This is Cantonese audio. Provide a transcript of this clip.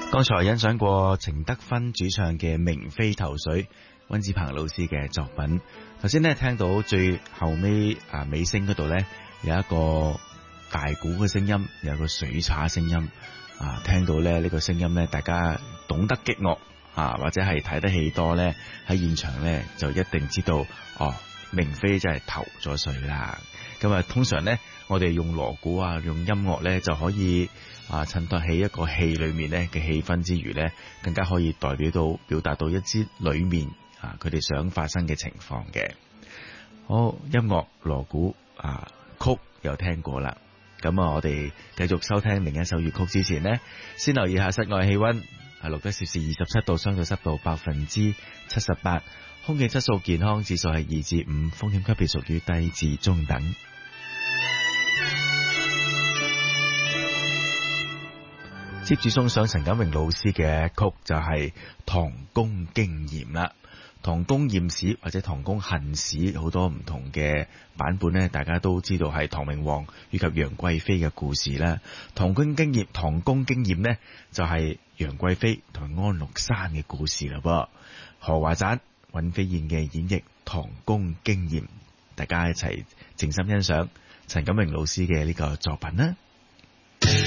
剛才欣賞過程德芬主唱嘅《明妃投水》，溫子鵬老師嘅作品。頭先咧聽到最後尾尾聲嗰度咧有一個大鼓嘅聲音，有一個水叉聲音聽到咧呢個聲音咧，大家懂得擊樂或者係睇得戲多咧，喺現場咧就一定知道明妃真係投咗水啦。咁啊，通常咧我哋用鑼鼓用音樂咧就可以襯托起一個戲裏面咧嘅氣氛之餘咧，更加可以表達到一支裏面佢哋想發生嘅情況嘅。好，音樂鑼鼓曲又聽過啦。咁我哋繼續收聽另一首粵曲之前呢，先留意下室外氣溫係錄得攝氏27度，相對濕度78%，空氣質素健康指數係2至5，風險級別屬於低至中等。接住送上陳錦榮老師嘅曲就係《唐宮經驗》啦。唐宮驗史或者唐宮恨史好多唔同嘅版本呢，大家都知道係唐明皇以及楊貴妃嘅故事啦。唐宮經驗呢就係楊貴妃同埋安祿山嘅故事啦噃。何華贊、尹飛燕嘅演繹《唐宮經驗》，大家一齊靜心欣賞陳錦榮老師嘅呢個作品啦。